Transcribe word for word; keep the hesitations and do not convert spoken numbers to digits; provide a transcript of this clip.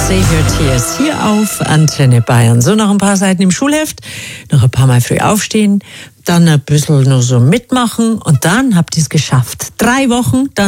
Save Your Tears hier auf Antenne Bayern. So, noch ein paar Seiten im Schulheft, noch ein paar Mal früh aufstehen, dann ein bisschen nur so mitmachen und dann habt ihr es geschafft. Drei Wochen, dann